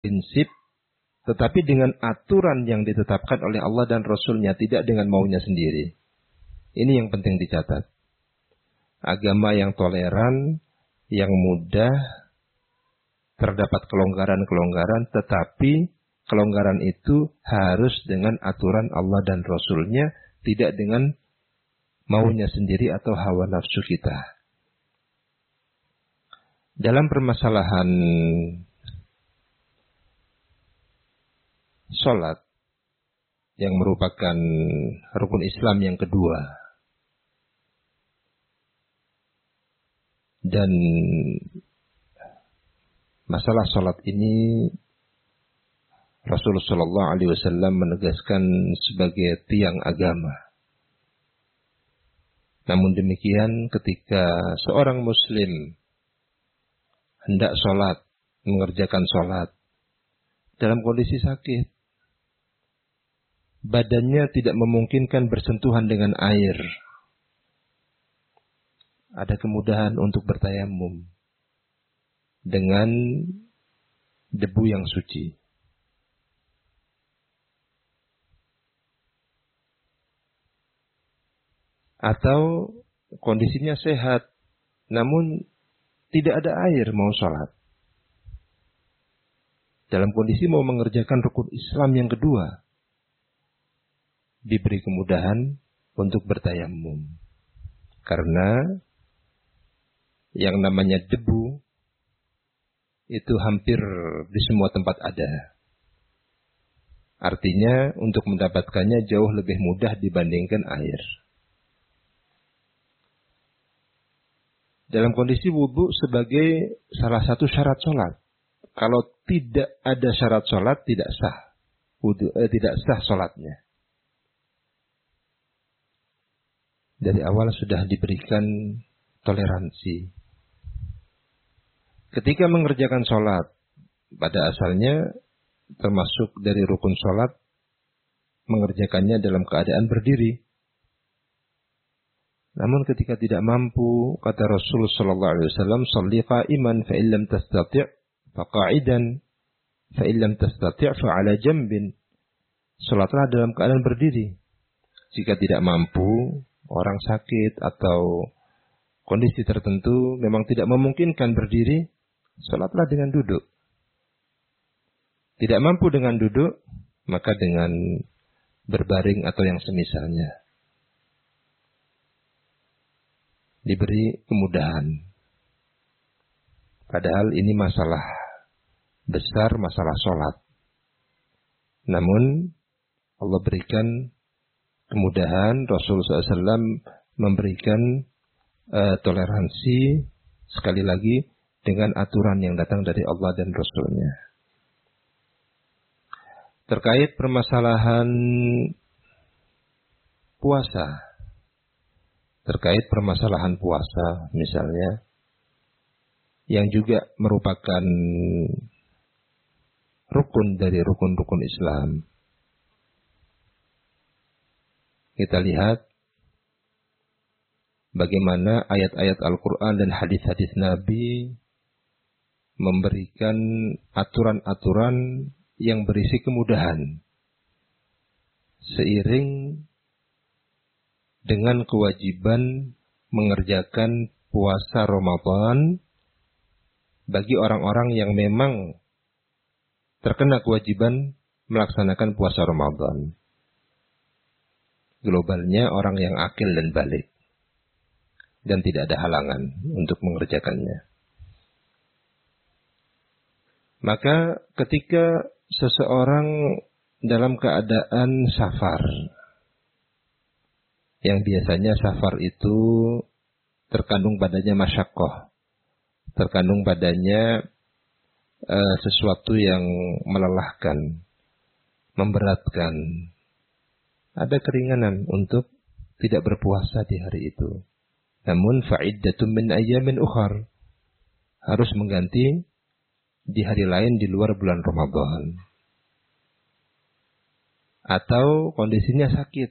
prinsip, tetapi dengan aturan yang ditetapkan oleh Allah dan Rasul-Nya, tidak dengan maunya sendiri. Ini yang penting dicatat. Agama yang toleran, yang mudah, terdapat kelonggaran-kelonggaran, tetapi kelonggaran itu harus dengan aturan Allah dan Rasul-Nya, tidak dengan maunya sendiri atau hawa nafsu kita. Dalam permasalahan sholat, yang merupakan rukun Islam yang kedua, dan masalah sholat ini Rasulullah Shallallahu Alaihi Wasallam menegaskan sebagai tiang agama. Namun demikian, ketika seorang Muslim hendak sholat, mengerjakan sholat dalam kondisi sakit, badannya tidak memungkinkan bersentuhan dengan air, ada kemudahan untuk bertayamum dengan debu yang suci. Atau kondisinya sehat, namun tidak ada air mau sholat. Dalam kondisi mau mengerjakan rukun Islam yang kedua, diberi kemudahan untuk bertayamum. Karena yang namanya debu itu hampir di semua tempat ada. Artinya untuk mendapatkannya jauh lebih mudah dibandingkan air. Dalam kondisi wudu sebagai salah satu syarat sholat. Kalau tidak ada syarat sholat, tidak sah. Tidak sah sholatnya. Dari awal sudah diberikan toleransi. Ketika mengerjakan sholat, pada asalnya termasuk dari rukun sholat, mengerjakannya dalam keadaan berdiri. Namun ketika tidak mampu, kata Rasulullah sallallahu alaihi wasallam, "Shalli qa'iman fa illam tastati' fa qa'idan fa illam tastati' fa 'ala janbin." Salatlah dalam keadaan berdiri. Jika tidak mampu, orang sakit atau kondisi tertentu memang tidak memungkinkan berdiri, salatlah dengan duduk. Tidak mampu dengan duduk, maka dengan berbaring atau yang semisalnya. Diberi kemudahan. Padahal ini masalah besar, masalah sholat. Namun Allah berikan kemudahan, Rasulullah SAW memberikan toleransi, sekali lagi dengan aturan yang datang dari Allah dan Rasul-Nya. Terkait permasalahan puasa, terkait permasalahan puasa misalnya, yang juga merupakan rukun dari rukun-rukun Islam. Kita lihat bagaimana ayat-ayat Al-Quran dan hadis-hadis Nabi memberikan aturan-aturan yang berisi kemudahan, seiring dengan kewajiban mengerjakan puasa Ramadan bagi orang-orang yang memang terkena kewajiban melaksanakan puasa Ramadan. Globalnya orang yang akil dan balik, dan tidak ada halangan untuk mengerjakannya. Maka ketika seseorang dalam keadaan safar, yang biasanya safar itu terkandung padanya masyaqqah, terkandung padanya sesuatu yang melelahkan, memberatkan. Ada keringanan untuk tidak berpuasa di hari itu. Namun fa'iddatun min ayyamin ukhar, harus mengganti di hari lain di luar bulan Ramadan. Atau kondisinya sakit,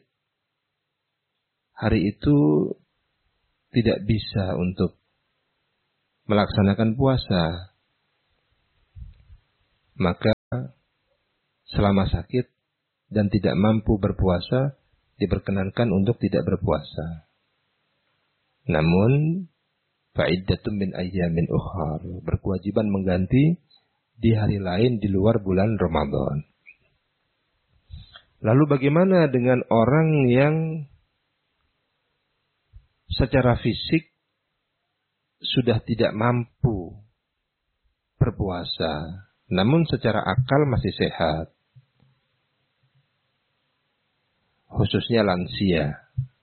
hari itu tidak bisa untuk melaksanakan puasa, maka selama sakit dan tidak mampu berpuasa, diperkenankan untuk tidak berpuasa. Namun, fa'iddatun min ayyamin ukhar, berkewajiban mengganti di hari lain di luar bulan Ramadan. Lalu bagaimana dengan orang yang secara fisik sudah tidak mampu berpuasa, namun secara akal masih sehat? Khususnya lansia.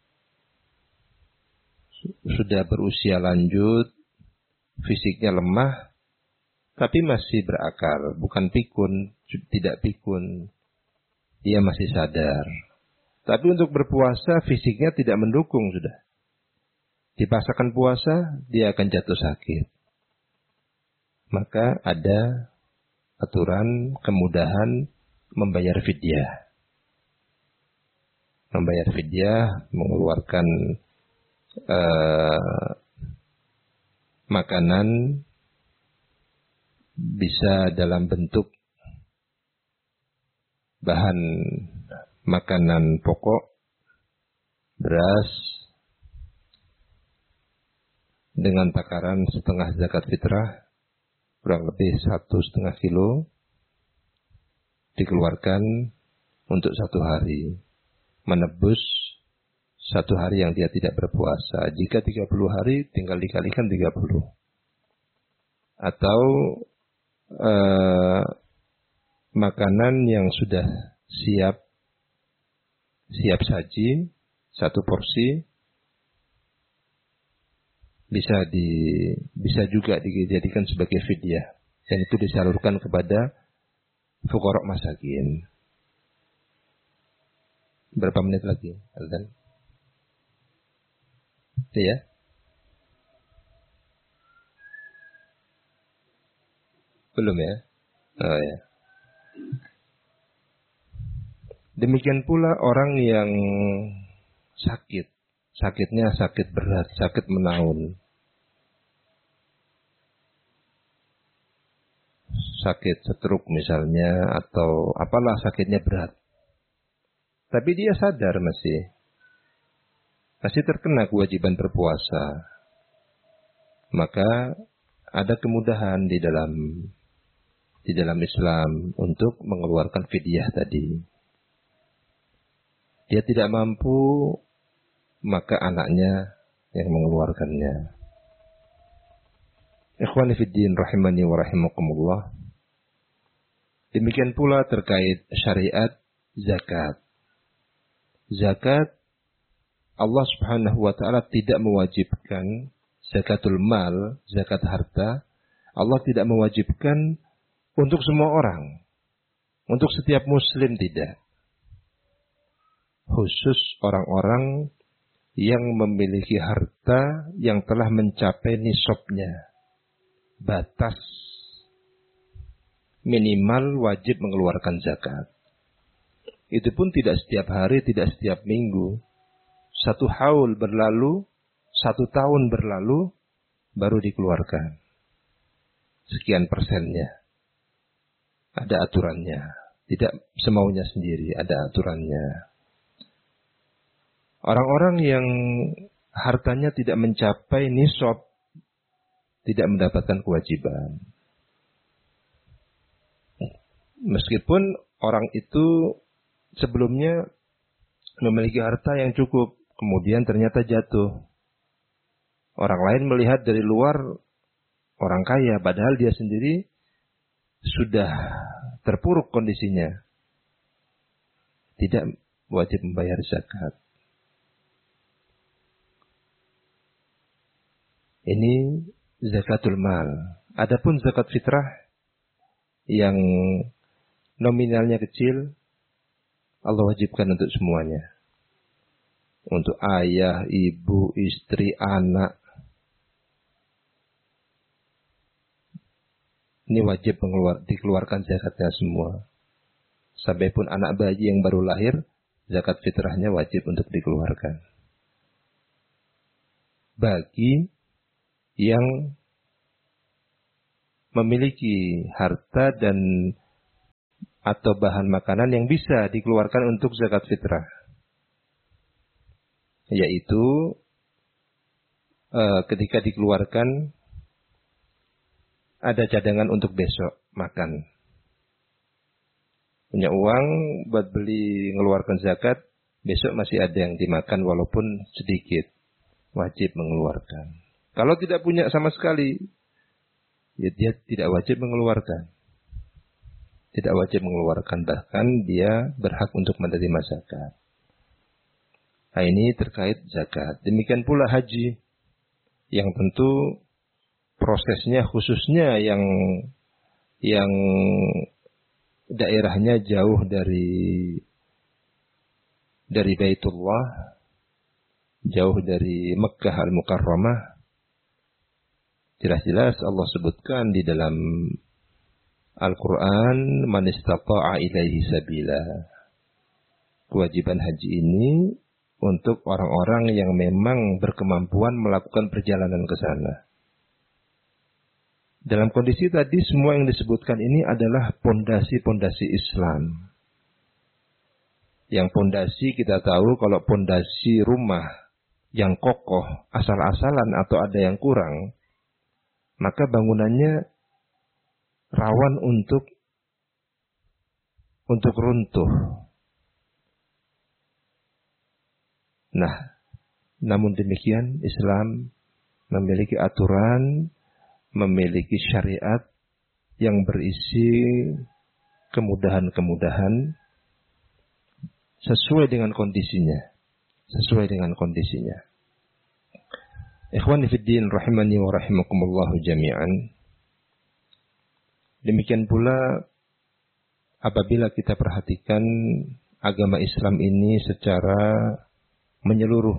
Sudah berusia lanjut, fisiknya lemah, tapi masih berakal, bukan pikun, tidak pikun. Dia masih sadar. Tapi untuk berpuasa, fisiknya tidak mendukung sudah. Dipaksakan puasa, dia akan jatuh sakit. Maka ada aturan kemudahan membayar fidyah. Membayar fidyah, mengeluarkan makanan, bisa dalam bentuk bahan makanan pokok, beras, dengan takaran setengah zakat fitrah, kurang lebih 1,5 kilo, dikeluarkan untuk 1 hari, menebus 1 hari yang dia tidak berpuasa. Jika 30 hari, tinggal dikalikan 30. Atau makanan yang sudah siap saji, 1 porsi, bisa juga dijadikan sebagai fidyah, dan itu disalurkan kepada fuqara masakin. Berapa menit lagi, Aldan? Ya. Belum ya? Oh ya. Demikian pula orang yang sakit. Sakitnya sakit berat, sakit menaun. Sakit stroke misalnya, atau apalah sakitnya berat. Tapi dia sadar masih terkena kewajiban berpuasa. Maka ada kemudahan di dalam Islam untuk mengeluarkan fidyah tadi. Dia tidak mampu, maka anaknya yang mengeluarkannya. Ikhwani fiddin rahimani wa rahimakumullah. Demikian pula terkait syariat zakat. Zakat, Allah Subhanahu wa ta'ala tidak mewajibkan zakatul mal, zakat harta. Allah tidak mewajibkan untuk semua orang. Untuk setiap muslim tidak. Khusus orang-orang yang memiliki harta yang telah mencapai nisabnya. Batas minimal wajib mengeluarkan zakat. Itu pun tidak setiap hari, tidak setiap minggu. 1 haul berlalu, 1 tahun berlalu, baru dikeluarkan. Sekian persennya. Ada aturannya. Tidak semaunya sendiri, ada aturannya. Orang-orang yang hartanya tidak mencapai nisab, tidak mendapatkan kewajiban. Meskipun orang itu sebelumnya memiliki harta yang cukup, kemudian ternyata jatuh. Orang lain melihat dari luar orang kaya, padahal dia sendiri sudah terpuruk kondisinya. Tidak wajib membayar zakat. Ini zakatul mal. Adapun zakat fitrah yang nominalnya kecil, Allah wajibkan untuk semuanya. Untuk ayah, ibu, istri, anak. Ini wajib dikeluarkan zakatnya semua. Sampai pun anak bayi yang baru lahir, zakat fitrahnya wajib untuk dikeluarkan. Bagi yang memiliki harta dan atau bahan makanan yang bisa dikeluarkan untuk zakat fitrah. Yaitu ketika dikeluarkan ada cadangan untuk besok makan. Punya uang buat beli mengeluarkan zakat, besok masih ada yang dimakan walaupun sedikit. Wajib mengeluarkan. Kalau tidak punya sama sekali, ya dia tidak wajib mengeluarkan. Tidak wajib mengeluarkan, bahkan dia berhak untuk menerima zakat. Nah, ini terkait zakat. Demikian pula haji, yang tentu prosesnya khususnya yang daerahnya jauh dari Baitullah, jauh dari Mekkah Al-Mukarramah. Jelas-jelas Allah sebutkan di dalam Al-Quran, man istata'a ilaihi sabila. Kewajiban haji ini untuk orang-orang yang memang berkemampuan melakukan perjalanan ke sana. Dalam kondisi tadi, semua yang disebutkan ini adalah pondasi-pondasi Islam. Yang pondasi kita tahu, kalau pondasi rumah yang kokoh, asal-asalan atau ada yang kurang, maka bangunannya rawan untuk runtuh. Nah, namun demikian Islam memiliki aturan, memiliki syariat yang berisi kemudahan-kemudahan sesuai dengan kondisinya. Ikhwani fiddin rahimani wa rahimakumullahu jami'an. Demikian pula apabila kita perhatikan agama Islam ini secara menyeluruh,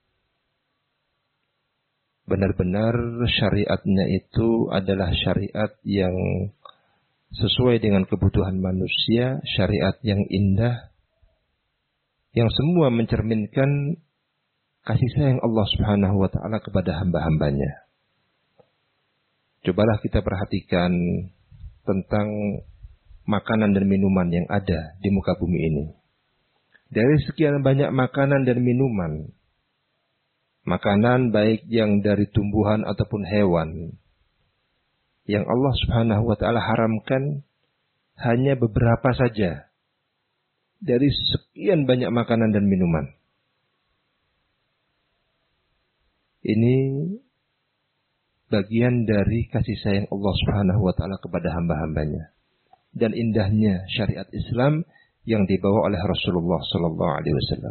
benar-benar syariatnya itu adalah syariat yang sesuai dengan kebutuhan manusia, syariat yang indah, yang semua mencerminkan kasih sayang Allah Subhanahu wa ta'ala kepada hamba-hambanya. Cobalah kita perhatikan tentang makanan dan minuman yang ada di muka bumi ini. Dari sekian banyak makanan dan minuman, makanan baik yang dari tumbuhan ataupun hewan, yang Allah Subhanahu wa ta'ala haramkan hanya beberapa saja dari sekian banyak makanan dan minuman. Ini bagian dari kasih sayang Allah Subhanahu wa ta'ala kepada hamba-hambanya. Dan indahnya syariat Islam yang dibawa oleh Rasulullah sallallahu alaihi wasallam.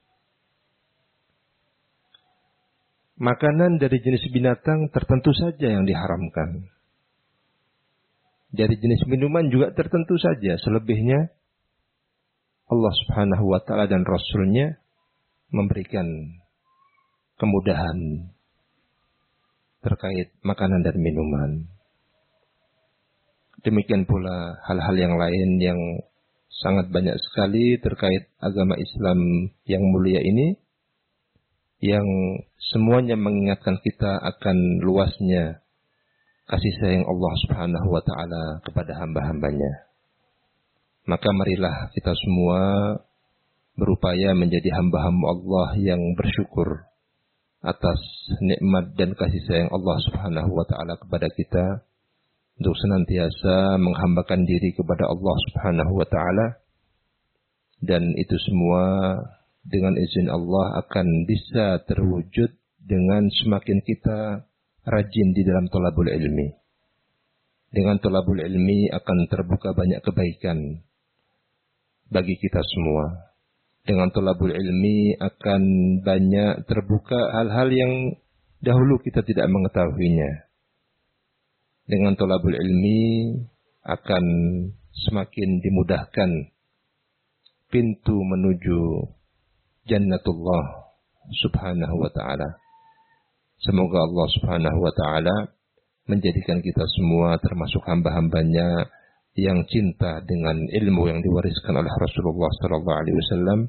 Makanan dari jenis binatang tertentu saja yang diharamkan. Dari jenis minuman juga tertentu saja. Selebihnya Allah Subhanahu wa ta'ala dan Rasulnya memberikan kemudahan terkait makanan dan minuman. Demikian pula hal-hal yang lain yang sangat banyak sekali terkait agama Islam yang mulia ini, yang semuanya mengingatkan kita akan luasnya kasih sayang Allah Subhanahu wa ta'ala kepada hamba-hambanya. Maka marilah kita semua berupaya menjadi hamba-hamba Allah yang bersyukur atas nikmat dan kasih sayang Allah Subhanahu wa ta'ala kepada kita, untuk senantiasa menghambakan diri kepada Allah Subhanahu wa ta'ala, dan itu semua dengan izin Allah akan bisa terwujud dengan semakin kita rajin di dalam thalabul ilmi. Dengan thalabul ilmi akan terbuka banyak kebaikan bagi kita semua. Dengan thalabul ilmi akan banyak terbuka hal-hal yang dahulu kita tidak mengetahuinya. Dengan thalabul ilmi akan semakin dimudahkan pintu menuju jannatullah Subhanahu wa ta'ala. Semoga Allah Subhanahu wa ta'ala menjadikan kita semua termasuk hamba-hambanya yang cinta dengan ilmu yang diwariskan oleh Rasulullah sallallahu alaihi wasallam,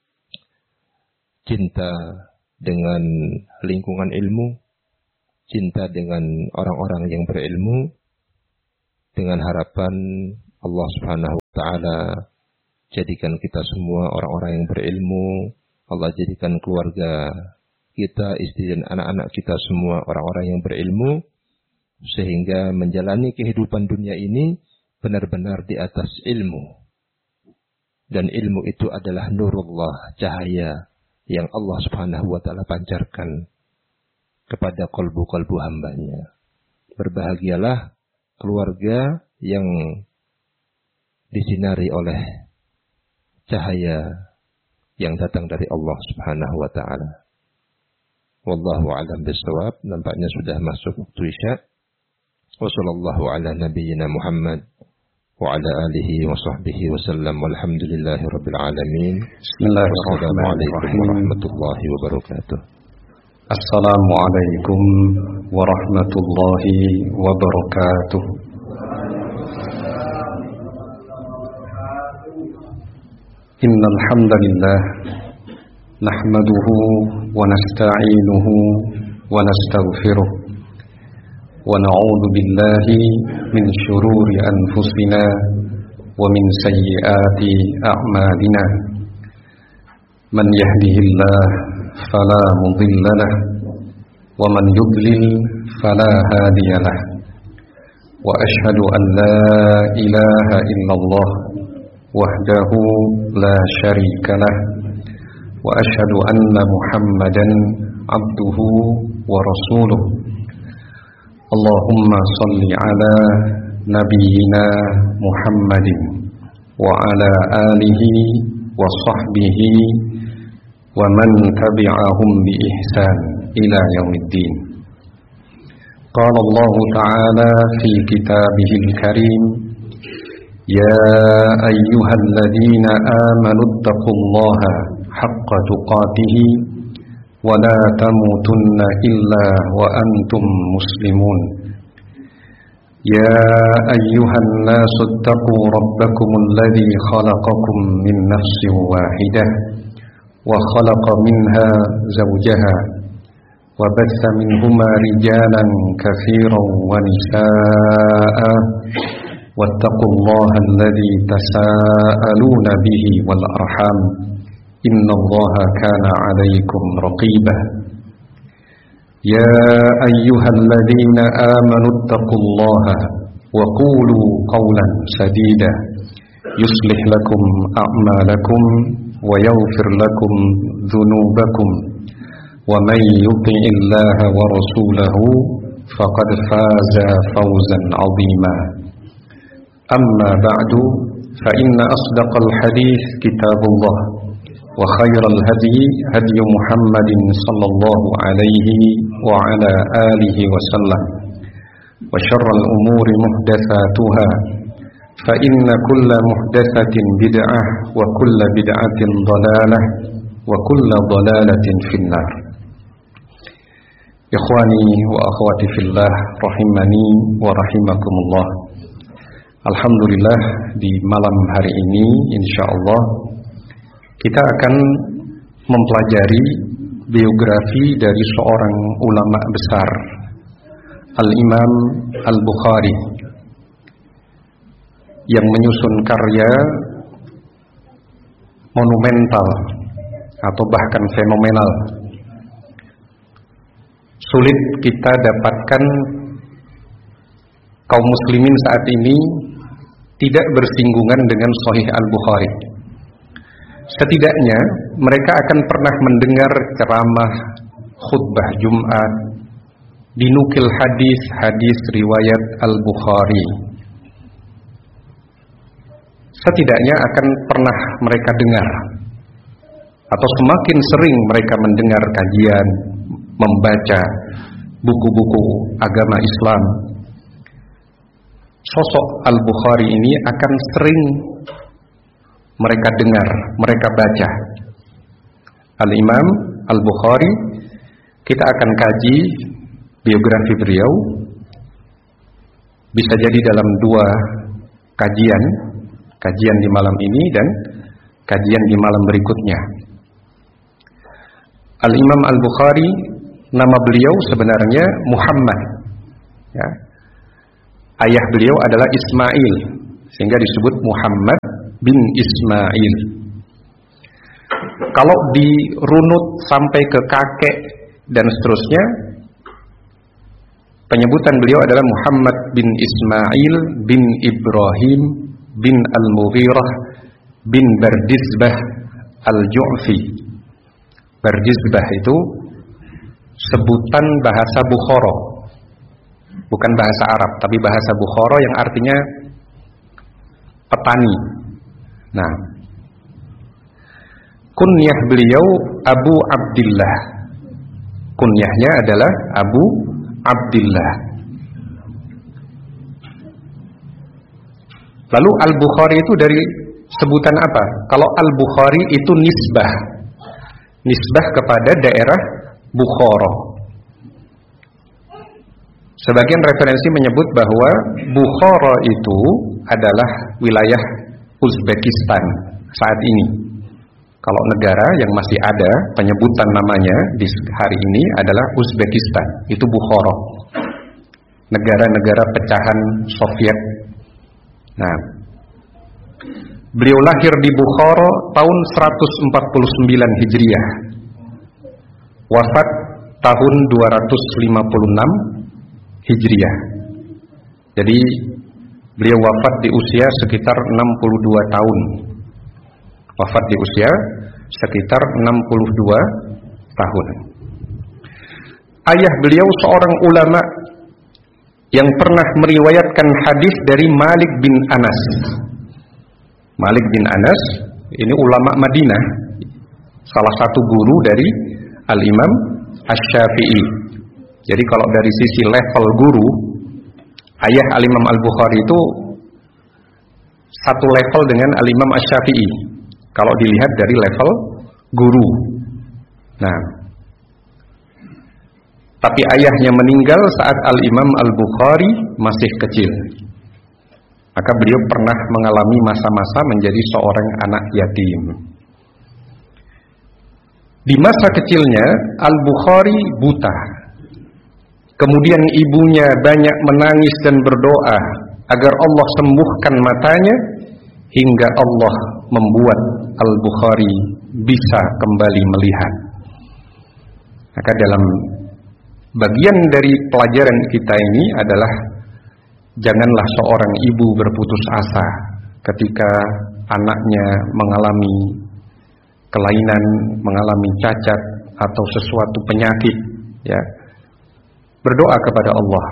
cinta dengan lingkungan ilmu, cinta dengan orang-orang yang berilmu, dengan harapan Allah Subhanahu Ta'ala jadikan kita semua orang-orang yang berilmu. Allah jadikan keluarga kita, istri dan anak-anak kita semua orang-orang yang berilmu. Sehingga menjalani kehidupan dunia ini benar-benar di atas ilmu. Dan ilmu itu adalah nurullah, cahaya yang Allah Subhanahu wa Ta'ala pancarkan kepada kalbu-kalbu hambanya. Berbahagialah keluarga yang disinari oleh cahaya yang datang dari Allah Subhanahu wa Ta'ala. Wallahu a'lam bishawab. Nampaknya sudah masuk waktu Isya. Wa sallallahu ala nabiyyina Muhammad wa ala alihi wa sahbihi wa sallam. Walhamdulillahi rabbil alamin. Bismillahirrahmanirrahim. Warahmatullahi wabarakatuh. Assalamualaikum warahmatullahi wabarakatuh. Innal hamdalillah nahmaduhu wa nasta'inuhu wa nastaghfiruh wa na'udzu billahi min shururi anfusina wa min sayyiati a'malina. Man yahdihillah fala mudilla lah wa man yudlil fala hadiya lah. Wa ashhadu an la ilaha illallah wahdahu la syarika lah wa ashhadu anna Muhammadan abduhu wa rasuluh. Allahumma salli ala nabiyyina Muhammadin wa ala alihi wa sahbihi wa man tabi'ahum bi ihsan ila yaumiddin. Qala Allah ta'ala fi kitabihil karim, ya ayyuhalladzina amanu taqullaha haqqa tuqatih wa la tamutunna illa wa antum muslimun. Ya ayyuhan nasu taqu rabbakumul ladzi khalaqakum min nafsin wahidah wa khalaqa minha zawjaha wa batha minhuma rijalan katsiran wa nisaa'a wattaqullaha alladzi tasaaluna bihi wal arham innallaha kana 'alaykum raqiba. Ya ayyuhalladzina amanu taqullaha wa qulu qawlan sadida yuslih lakum a'malakum wa yaghfir lakum dhunubakum wa may yuti'illaha wa rasulahu faqad faza fawzan 'azima. Amma ba'du, fa inna asdaqal hadits kitabullah wa khairal hadi hadi Muhammadin sallallahu alaihi wa ala alihi wa sallam wa syarral umuri muhdatsatuha fa inna kulla muhdatsatin bid'ah wa kulla bid'atin dhalalah wa kulla dhalalatin finnar. Ikhwani wa akhwati fillah rahimani wa rahimakumullah. Alhamdulillah, di malam hari ini insyaallah kita akan mempelajari biografi dari seorang ulama besar, Al-Imam Al-Bukhari, yang menyusun karya monumental atau bahkan fenomenal. Sulit kita dapatkan kaum muslimin saat ini tidak bersinggungan dengan Sahih Al-Bukhari. Setidaknya mereka akan pernah mendengar ceramah, khutbah Jumat, dinukil hadis-hadis riwayat Al-Bukhari. Setidaknya akan pernah mereka dengar, atau semakin sering mereka mendengar kajian, membaca buku-buku agama Islam, sosok Al-Bukhari ini akan sering mereka dengar, mereka baca. Al-Imam Al-Bukhari, kita akan kaji biografi beliau, bisa jadi dalam dua kajian di malam ini dan kajian di malam berikutnya. Al-Imam Al-Bukhari, nama beliau sebenarnya Muhammad, ya. Ayah beliau adalah Ismail, sehingga disebut Muhammad bin Ismail. Kalau dirunut sampai ke kakek dan seterusnya, penyebutan beliau adalah Muhammad bin Ismail bin Ibrahim bin Al-Mughirah bin Bardizbah Al-Ju'fi. Bardizbah itu sebutan bahasa Bukhara, bukan bahasa Arab, tapi bahasa Bukhara yang artinya petani. Nah, kunyah beliau Abu Abdillah. Kunyahnya adalah Abu Abdillah. Lalu Al-Bukhari itu dari sebutan apa? Kalau Al-Bukhari itu nisbah. Nisbah kepada daerah Bukhara. Sebagian referensi menyebut bahwa Bukhara itu adalah wilayah Uzbekistan saat ini. Kalau negara yang masih ada penyebutan namanya di hari ini adalah Uzbekistan, itu Bukhara. Negara-negara pecahan Soviet. Nah, beliau lahir di Bukhara tahun 149 Hijriah. Wafat tahun 256 Hijriah. Jadi beliau wafat di usia sekitar 62 tahun. Wafat di usia sekitar 62 tahun. Ayah beliau seorang ulama yang pernah meriwayatkan hadis dari Malik bin Anas. Malik bin Anas ini ulama Madinah, salah satu guru dari Al-Imam Asy-Syafi'i. Jadi kalau dari sisi level guru, ayah Al-Imam Al-Bukhari itu satu level dengan Al-Imam Asy-Syafi'i kalau dilihat dari level guru. Nah, tapi ayahnya meninggal saat Al-Imam Al-Bukhari masih kecil. Maka beliau pernah mengalami masa-masa menjadi seorang anak yatim. Di masa kecilnya Al-Bukhari buta. Kemudian ibunya banyak menangis dan berdoa agar Allah sembuhkan matanya, hingga Allah membuat Al-Bukhari bisa kembali melihat. Maka dalam bagian dari pelajaran kita ini adalah janganlah seorang ibu berputus asa ketika anaknya mengalami kelainan, mengalami cacat atau sesuatu penyakit, ya. Berdoa kepada Allah.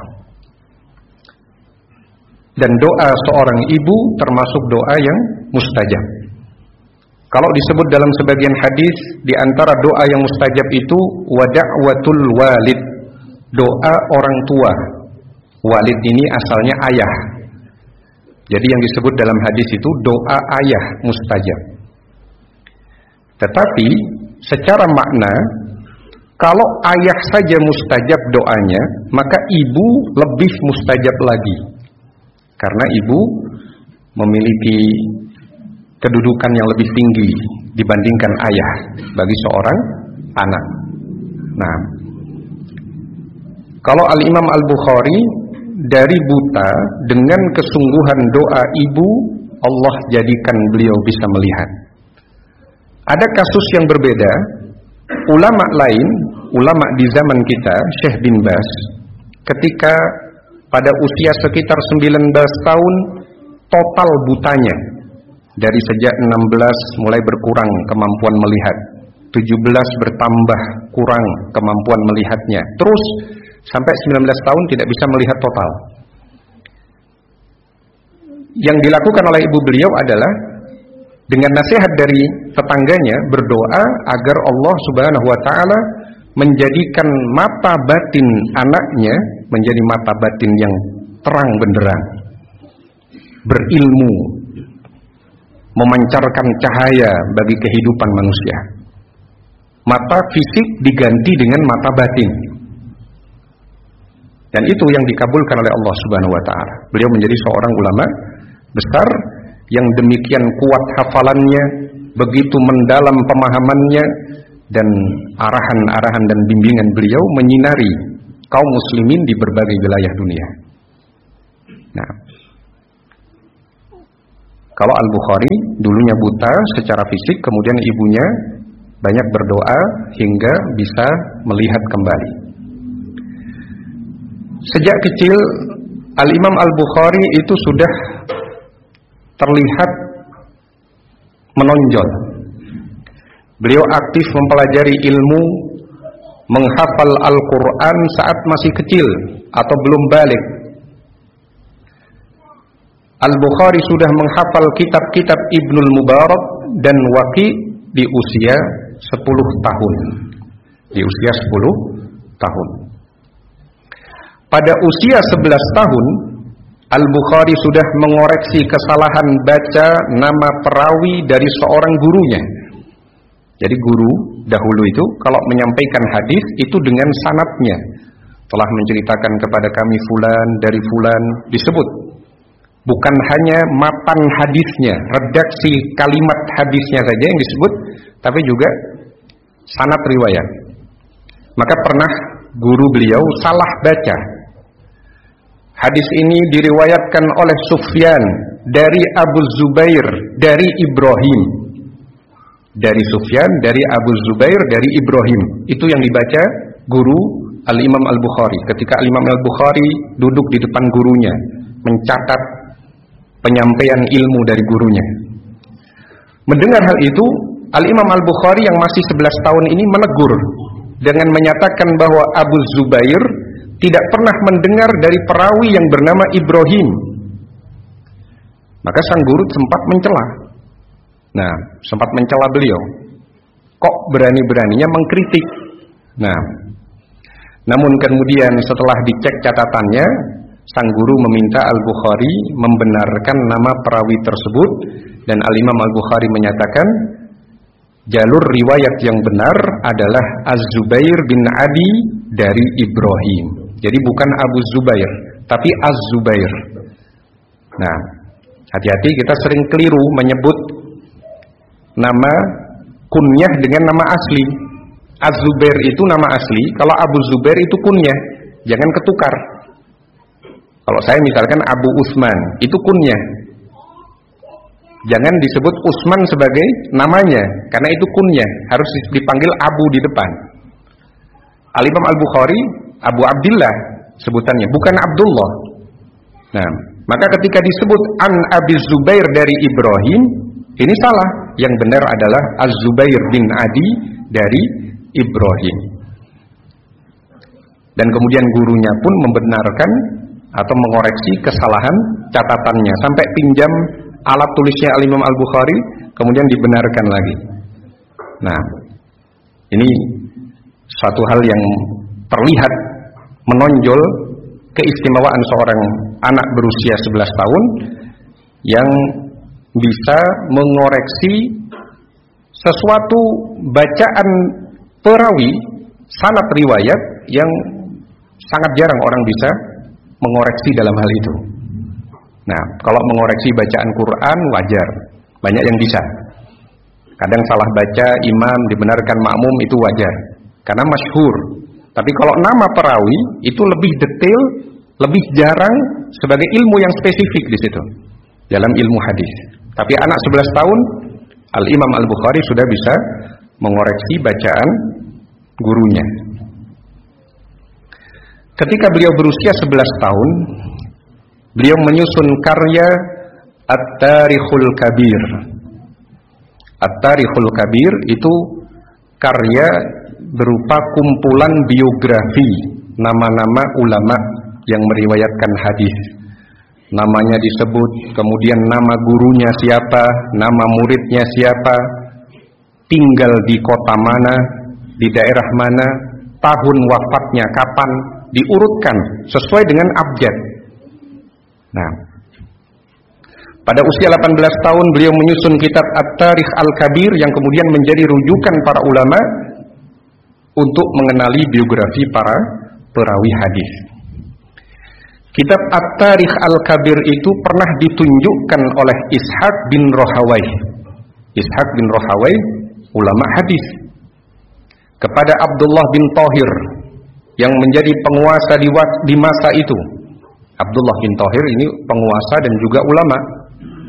Dan doa seorang ibu termasuk doa yang mustajab. Kalau disebut dalam sebagian hadis, di antara doa yang mustajab itu wa da'watul walid, doa orang tua. Walid ini asalnya ayah. Jadi yang disebut dalam hadis itu doa ayah mustajab. Tetapi secara makna, kalau ayah saja mustajab doanya, maka ibu lebih mustajab lagi. Karena ibu memiliki kedudukan yang lebih tinggi dibandingkan ayah bagi seorang anak. Nah, kalau Al-Imam Al-Bukhari dari buta dengan kesungguhan doa ibu, Allah jadikan beliau bisa melihat. Ada kasus yang berbeda. Ulama lain, ulama di zaman kita, Syekh bin Baz, ketika pada usia sekitar 19 tahun total butanya. Dari sejak 16 mulai berkurang kemampuan melihat, 17 bertambah kurang kemampuan melihatnya, terus sampai 19 tahun tidak bisa melihat total. Yang dilakukan oleh ibu beliau adalah dengan nasihat dari tetangganya berdoa agar Allah Subhanahu wa taala menjadikan mata batin anaknya menjadi mata batin yang terang benderang, berilmu, memancarkan cahaya bagi kehidupan manusia. Mata fisik diganti dengan mata batin. Dan itu yang dikabulkan oleh Allah Subhanahu wa taala. Beliau menjadi seorang ulama besar yang demikian kuat hafalannya, begitu mendalam pemahamannya, dan arahan-arahan dan bimbingan beliau menyinari kaum muslimin di berbagai wilayah dunia. Nah, Kalau Al-Bukhari dulunya buta secara fisik, kemudian ibunya banyak berdoa hingga bisa melihat kembali. Sejak kecil Al-Imam Al-Bukhari itu sudah terlihat menonjol. Beliau aktif mempelajari ilmu, menghafal Al-Quran saat masih kecil atau belum balik. Al-Bukhari sudah menghafal kitab-kitab Ibnul Mubarak dan Waqi di usia 10 tahun. Di usia 10 tahun. Pada usia 11 tahun, Al-Bukhari sudah mengoreksi kesalahan baca nama perawi dari seorang gurunya. Jadi guru dahulu itu kalau menyampaikan hadis itu dengan sanadnya. Telah menceritakan kepada kami fulan dari fulan, disebut. Bukan hanya matan hadisnya, redaksi kalimat hadisnya saja yang disebut, tapi juga sanad riwayat. Maka pernah guru beliau salah baca. Hadis ini diriwayatkan oleh Sufyan dari Abu Zubair dari Ibrahim. Dari Sufyan, dari Abu Zubair, dari Ibrahim. Itu yang dibaca guru Al-Imam Al-Bukhari. Ketika Al-Imam Al-Bukhari duduk di depan gurunya, mencatat penyampaian ilmu dari gurunya. Mendengar hal itu, Al-Imam Al-Bukhari yang masih 11 tahun ini menegur dengan menyatakan bahwa Abu Zubair tidak pernah mendengar dari perawi yang bernama Ibrahim. Maka sang guru sempat mencela. Nah, sempat mencela beliau. Kok berani-beraninya mengkritik? Nah, namun kemudian setelah dicek catatannya, sang guru meminta Al-Bukhari membenarkan nama perawi tersebut, dan Al-Imam Al-Bukhari menyatakan jalur riwayat yang benar adalah Az-Zubair bin Adi dari Ibrahim. Jadi bukan Abu Zubair, tapi Az-Zubair. Nah, hati-hati, kita sering keliru menyebut nama kunyah dengan nama asli. Az-Zubair itu nama asli, kalau Abu Zubair itu kunyah. Jangan ketukar. Kalau saya misalkan Abu Utsman, itu kunyah. Jangan disebut Utsman sebagai namanya, karena itu kunyah, harus dipanggil Abu di depan. Al-Imam Al-Bukhari Abu Abdillah sebutannya, bukan Abdullah. Nah, maka ketika disebut an Abi Zubair dari Ibrahim, ini salah. Yang benar adalah Az-Zubair bin Adi dari Ibrahim. Dan kemudian gurunya pun membenarkan atau mengoreksi kesalahan catatannya, sampai pinjam alat tulisnya Al-Imam Al-Bukhari, kemudian dibenarkan lagi. Nah, ini suatu hal yang terlihat menonjol keistimewaan seorang anak berusia 11 tahun yang bisa mengoreksi sesuatu bacaan perawi sanad riwayat yang sangat jarang orang bisa mengoreksi dalam hal itu. Nah, kalau mengoreksi bacaan Quran wajar, banyak yang bisa. Kadang salah baca imam dibenarkan makmum itu wajar, karena masyhur. Tapi kalau nama perawi itu lebih detail, lebih jarang sebagai ilmu yang spesifik di situ dalam ilmu hadis. Tapi anak 11 tahun, Al-Imam Al-Bukhari sudah bisa mengoreksi bacaan gurunya. Ketika beliau berusia 11 tahun, beliau menyusun karya At-Tarikhul Kabir. At-Tarikhul Kabir itu karya berupa kumpulan biografi nama-nama ulama yang meriwayatkan hadis. Namanya disebut, kemudian nama gurunya siapa, nama muridnya siapa, tinggal di kota mana, di daerah mana, tahun wafatnya kapan, diurutkan sesuai dengan abjad. Nah, pada usia 18 tahun beliau menyusun kitab At-Tarikh Al-Kabir yang kemudian menjadi rujukan para ulama untuk mengenali biografi para perawi hadis. Kitab At-Tarikh Al-Kabir itu pernah ditunjukkan oleh Ishaq bin Rahawai. Ishaq bin Rahawai, ulama hadis, kepada Abdullah bin Thahir yang menjadi penguasa di masa itu. Abdullah bin Thahir ini penguasa dan juga ulama.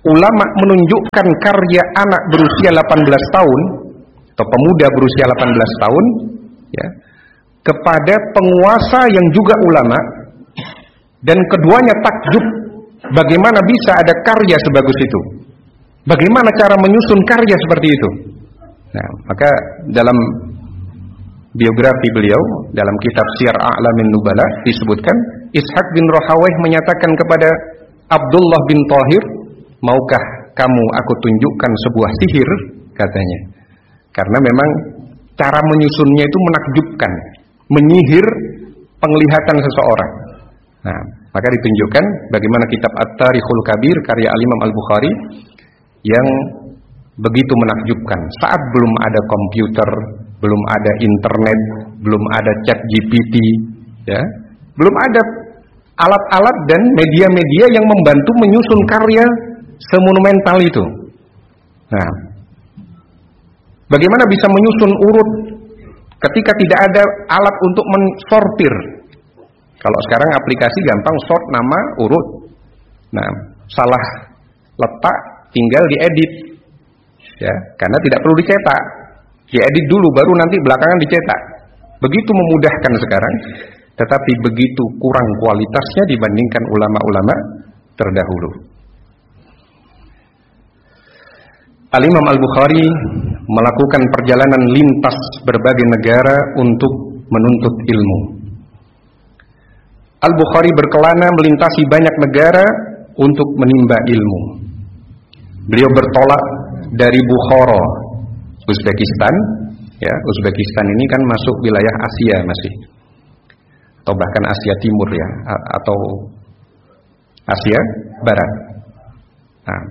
ulama menunjukkan karya anak berusia 18 tahun atau pemuda berusia 18 tahun ya, kepada penguasa yang juga ulama, dan keduanya takjub bagaimana bisa ada karya sebagus itu, bagaimana cara menyusun karya seperti itu. Nah, maka dalam biografi beliau dalam kitab Syiar A'lamin Nubala disebutkan Ishaq bin Rahawayh menyatakan kepada Abdullah bin Thahir, maukah kamu aku tunjukkan sebuah sihir, katanya, karena memang cara menyusunnya itu menakjubkan, menyihir penglihatan seseorang. Nah, maka ditunjukkan bagaimana kitab At-Tarikhul Kabir karya Al-Imam Al-Bukhari yang begitu menakjubkan. Saat belum ada komputer, belum ada internet, belum ada chat GPT, ya, belum ada alat-alat dan media-media yang membantu menyusun karya semonumental itu. Nah, bagaimana bisa menyusun urut ketika tidak ada alat untuk mensortir? Kalau sekarang aplikasi gampang sort nama, urut. Nah, salah letak tinggal diedit, ya, karena tidak perlu dicetak. Diedit dulu, baru nanti belakangan dicetak. Begitu memudahkan sekarang, tetapi begitu kurang kualitasnya dibandingkan ulama-ulama terdahulu. Al-Imam Al-Bukhari melakukan perjalanan lintas berbagai negara untuk menuntut ilmu. Al-Bukhari berkelana melintasi banyak negara untuk menimba ilmu. Beliau bertolak dari Bukhara, Uzbekistan, ya, Uzbekistan ini kan masuk wilayah Asia masih, atau bahkan Asia Timur ya, atau Asia Barat. Nah,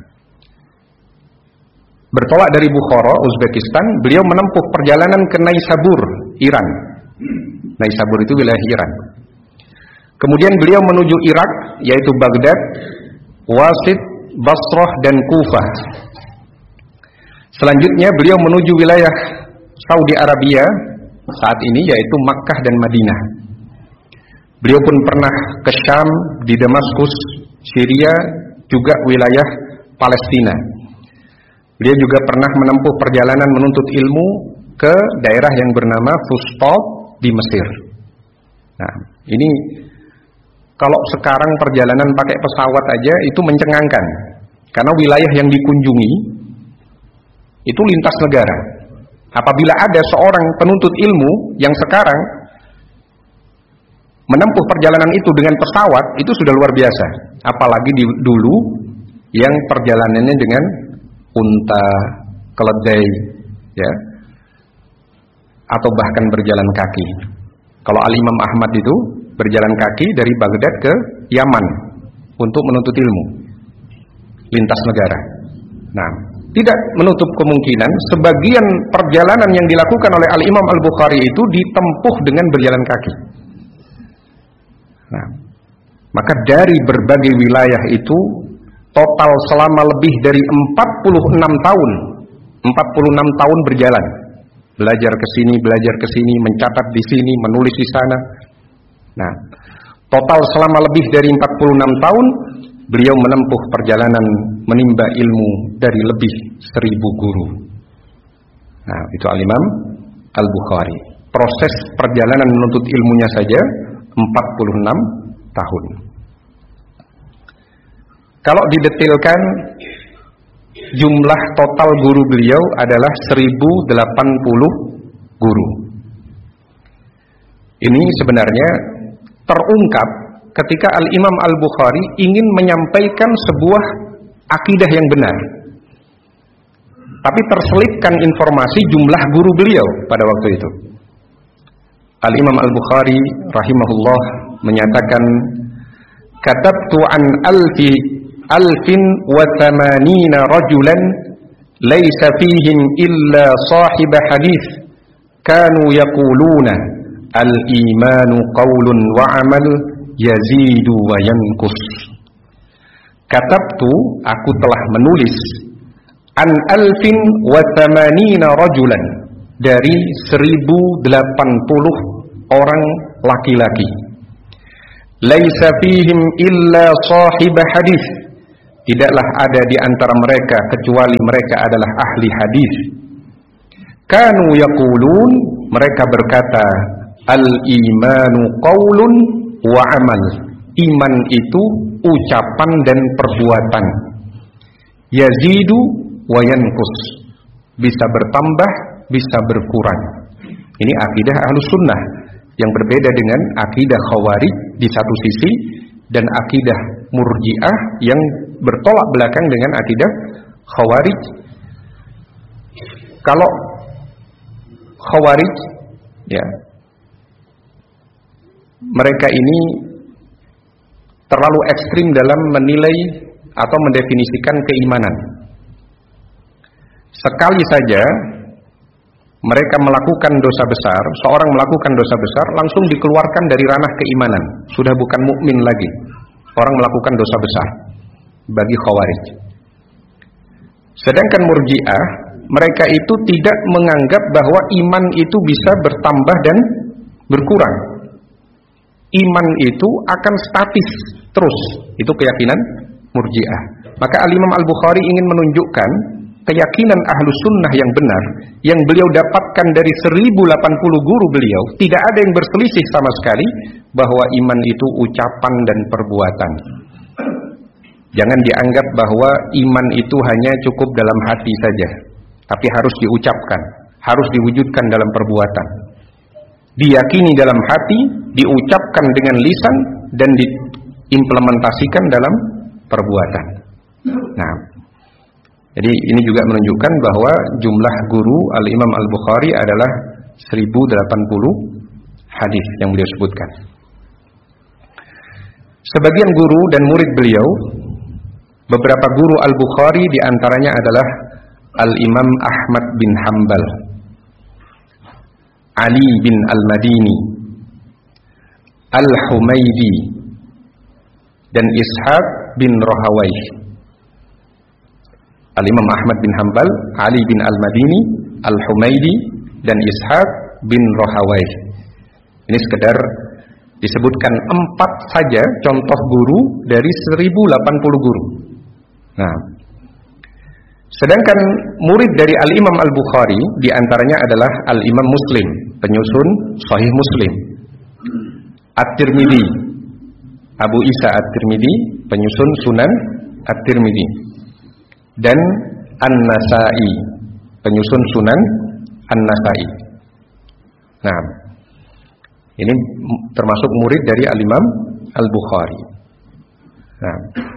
bertolak dari Bukhara, Uzbekistan, beliau menempuh perjalanan ke Naisabur, Iran. Naisabur itu wilayah Iran. Kemudian beliau menuju Irak, yaitu Baghdad, Wasit, Basrah, dan Kufah. Selanjutnya beliau menuju wilayah Saudi Arabia saat ini, yaitu Makkah dan Madinah. Beliau pun pernah ke Syam, di Damaskus, Syria, juga wilayah Palestina. Beliau juga pernah menempuh perjalanan menuntut ilmu ke daerah yang bernama Fustat di Mesir. Nah, ini kalau sekarang perjalanan pakai pesawat aja itu mencengangkan, karena wilayah yang dikunjungi itu lintas negara. Apabila ada seorang penuntut ilmu yang sekarang menempuh perjalanan itu dengan pesawat, itu sudah luar biasa. Apalagi dulu yang perjalanannya dengan unta, keledai, ya, atau bahkan berjalan kaki. Kalau Al-Imam Ahmad itu berjalan kaki dari Baghdad ke Yaman untuk menuntut ilmu, lintas negara. Nah, tidak menutup kemungkinan sebagian perjalanan yang dilakukan oleh Al-Imam Al-Bukhari itu ditempuh dengan berjalan kaki. Nah, maka dari berbagai wilayah itu total selama lebih dari 46 tahun, 46 tahun berjalan, belajar ke sini, mencatat di sini, menulis di sana. Nah, total selama lebih dari 46 tahun beliau menempuh perjalanan menimba ilmu dari lebih 1000 guru. Nah, itu Al-Imam Al-Bukhari. Proses perjalanan menuntut ilmunya saja 46 tahun. Kalau didetailkan, jumlah total guru beliau adalah 1080 guru. Ini sebenarnya terungkap ketika Al-Imam Al-Bukhari ingin menyampaikan sebuah akidah yang benar, tapi terselipkan informasi jumlah guru beliau pada waktu itu. Al-Imam Al-Bukhari rahimahullah menyatakan, katabtu an alfin wa thamanina rajulan laysa fihim illa sahib hadith kanu yaquluna al-imanu qawlun wa amal yazidu wa yankus. Katabtu, aku telah menulis, an alfin wa thamanina rajulan, dari 1080 orang laki-laki. Laisa fihim illa sahib hadis, tidaklah ada di antara mereka kecuali mereka adalah ahli hadis. Kanu yaqulun, mereka berkata, al-imanu qaulun wa amal. Iman itu ucapan dan perbuatan. Yazidu wa yanqus. Bisa bertambah, bisa berkurang. Ini akidah Ahlus Sunnah yang berbeda dengan akidah Khawarij di satu sisi dan akidah Murji'ah yang bertolak belakang dengan akidah Khawarij. Kalau Khawarij, ya, mereka ini terlalu ekstrim dalam menilai atau mendefinisikan keimanan. Sekali saja mereka melakukan dosa besar, seorang melakukan dosa besar langsung dikeluarkan dari ranah keimanan, sudah bukan mukmin lagi. Orang melakukan dosa besar bagi Khawarij. Sedangkan Murji'ah, mereka itu tidak menganggap bahwa iman itu bisa bertambah dan berkurang. Iman itu akan statis terus. Itu keyakinan Murji'ah. Maka Al-Imam Al-Bukhari ingin menunjukkan keyakinan Ahlus Sunnah yang benar, yang beliau dapatkan dari 1080 guru beliau. Tidak ada yang berselisih sama sekali bahwa iman itu ucapan dan perbuatan. Jangan dianggap bahwa iman itu hanya cukup dalam hati saja, tapi harus diucapkan, harus diwujudkan dalam perbuatan. Diyakini dalam hati, diucapkan dengan lisan, dan diimplementasikan dalam perbuatan. Nah, jadi ini juga menunjukkan bahwa jumlah guru Al-Imam Al-Bukhari adalah 1080 hadis yang beliau sebutkan. Sebagian guru dan murid beliau, beberapa guru Al-Bukhari diantaranya adalah Al-Imam Ahmad bin Hanbal, Ali bin Al-Madini, Al-Humaydi, dan Ishaq bin Rahawayh. Al-Imam Ahmad bin Hanbal, Ali bin Al-Madini, Al-Humaydi, dan Ishaq bin Rahawayh. Ini sekedar disebutkan 4 saja contoh guru dari 1080 guru. Nah, sedangkan murid dari Al-Imam Al-Bukhari diantaranya adalah Al-Imam Muslim, penyusun Sahih Muslim, At-Tirmidzi, Abu Isa At-Tirmidzi, penyusun Sunan At-Tirmidzi, dan An-Nasa'i, penyusun Sunan An-Nasa'i. Nah, ini termasuk murid dari Al-Imam Al-Bukhari. Nah,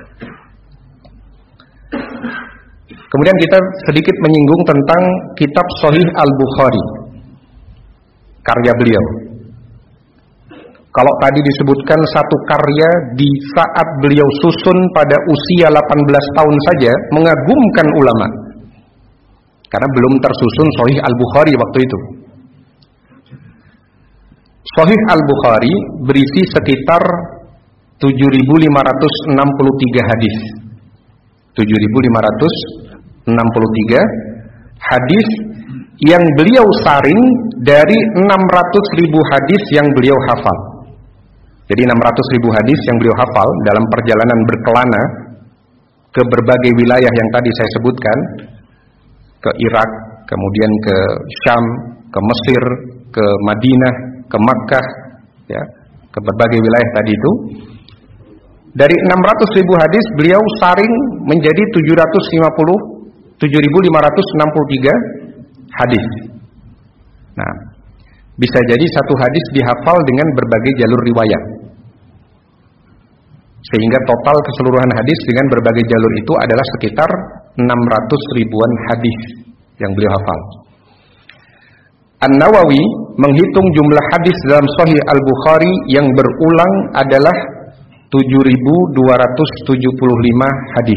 kemudian kita sedikit menyinggung tentang kitab Sahih Al-Bukhari, karya beliau. Kalau tadi disebutkan satu karya di saat beliau susun pada usia 18 tahun saja mengagumkan ulama, karena belum tersusun Sahih Al-Bukhari waktu itu. Sahih Al-Bukhari berisi sekitar 7.563 hadis. 7.563 hadis yang beliau saring dari 600.000 hadis yang beliau hafal. Jadi 600.000 hadis yang beliau hafal dalam perjalanan berkelana ke berbagai wilayah yang tadi saya sebutkan, ke Irak, kemudian ke Syam, ke Mesir, ke Madinah, ke Makkah, ya, ke berbagai wilayah tadi itu. Dari 600.000 hadis beliau saring menjadi 7.563 hadis. Nah, bisa jadi satu hadis dihafal dengan berbagai jalur riwayat, sehingga total keseluruhan hadis dengan berbagai jalur itu adalah sekitar 600 ribuan hadis yang beliau hafal. An-Nawawi menghitung jumlah hadis dalam Sahih Al-Bukhari yang berulang adalah 7.275 hadis.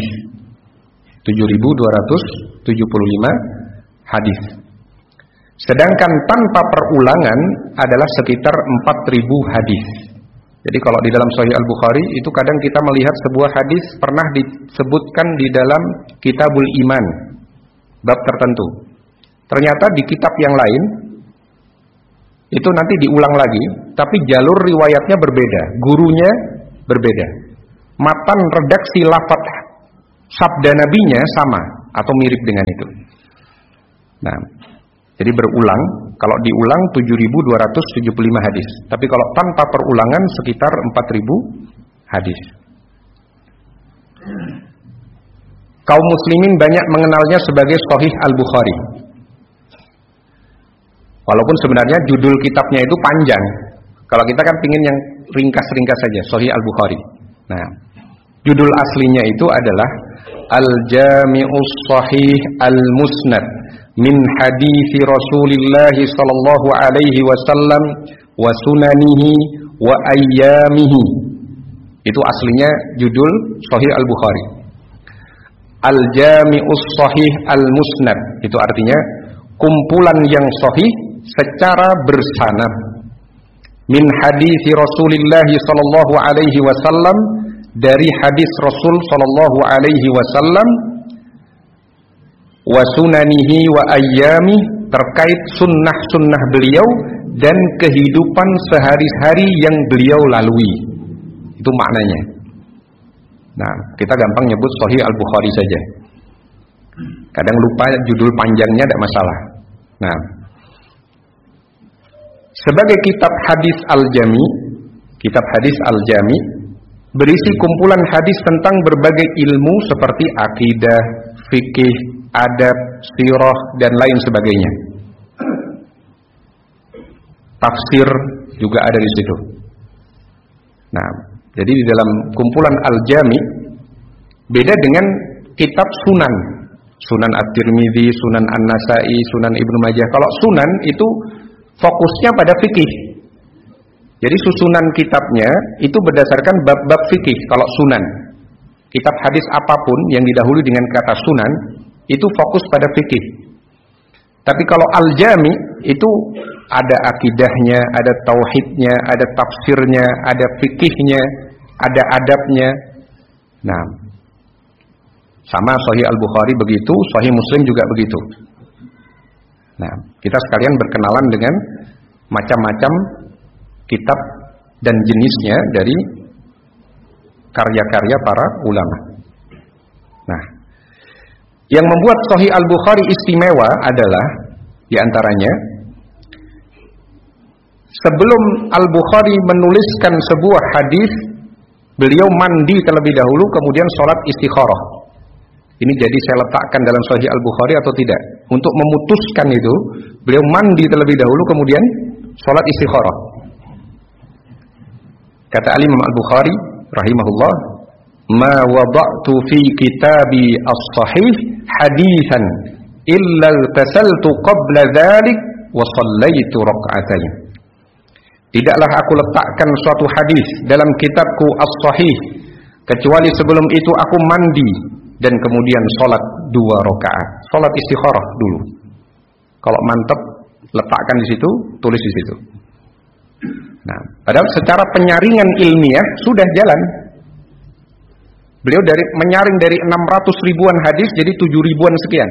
7.275 hadis. Sedangkan tanpa perulangan adalah sekitar 4.000 hadis. Jadi kalau di dalam Sahih Al-Bukhari itu kadang kita melihat sebuah hadis pernah disebutkan di dalam Kitabul Iman, bab tertentu. Ternyata di kitab yang lain itu nanti diulang lagi, tapi jalur riwayatnya berbeda, gurunya berbeda. Matan redaksi lafaz sabda nabinya sama atau mirip dengan itu. Nah, jadi berulang, kalau diulang 7.275 hadis. Tapi kalau tanpa perulangan sekitar 4.000 hadis. Kaum muslimin banyak mengenalnya sebagai Sahih Al-Bukhari. Walaupun sebenarnya judul kitabnya itu panjang. Kalau kita kan pingin yang ringkas-ringkas saja, Sahih Al-Bukhari. Nah, judul aslinya itu adalah Al-Jami'us Sahih Al-Musnad min hadithi Rasulillah sallallahu alaihi wasallam wa sunanihi wa ayyamihi. Itu aslinya judul Sahih Al-Bukhari. Al-Jami'us Sahih Al-Musnad, itu artinya kumpulan yang sahih secara bersanad min hadithi Rasulillah sallallahu alaihi wasallam, dari hadis Rasul sallallahu alaihi wasallam, wa sunanihi wa ayyami, terkait sunnah-sunnah beliau dan kehidupan sehari-hari yang beliau lalui. Itu maknanya. Nah, kita gampang nyebut Sahih Al-Bukhari saja. Kadang lupa judul panjangnya, tidak masalah. Nah, sebagai kitab hadis Al-Jami, kitab hadis Al-Jami berisi kumpulan hadis tentang berbagai ilmu seperti akidah, fikih, adab, sirah, dan lain sebagainya. Tafsir juga ada di situ. Nah, jadi di dalam kumpulan Al-Jami beda dengan kitab Sunan, Sunan At-Tirmidzi, Sunan An-Nasai, Sunan Ibnu Majah. Kalau Sunan itu fokusnya pada fikih. Jadi susunan kitabnya itu berdasarkan bab-bab fikih. Kalau Sunan, kitab hadis apapun yang didahului dengan kata Sunan itu fokus pada fikih. Tapi kalau Al-Jami itu ada akidahnya, ada tauhidnya, ada tafsirnya, ada fikihnya, ada adabnya. Nah, sama Sahih Al-Bukhari begitu, Sahih Muslim juga begitu. Nah, kita sekalian berkenalan dengan macam-macam kitab dan jenisnya dari karya-karya para ulama. Nah, yang membuat Sahih Al-Bukhari istimewa adalah diantaranya, sebelum Al-Bukhari menuliskan sebuah hadis, beliau mandi terlebih dahulu, kemudian sholat istikharah. Ini jadi saya letakkan dalam Sahih Al-Bukhari atau tidak. Untuk memutuskan itu, beliau mandi terlebih dahulu, kemudian sholat istikharah. Kata Al-Imam Al-Bukhari rahimahullah, ma wada'tu fi kitabi as-sahih hadithan illa tasaltu qabla dhalik wa sallaitu rak'atain. Tidaklah aku letakkan suatu hadis dalam kitabku as-sahih kecuali sebelum itu aku mandi dan kemudian sholat 2 rakaat, sholat istikharah dulu. Kalau mantap, letakkan di situ, tulis di situ. Nah, padahal secara penyaringan ilmiah sudah jalan. Beliau menyaring dari 600 ribuan hadis jadi 7 ribuan sekian.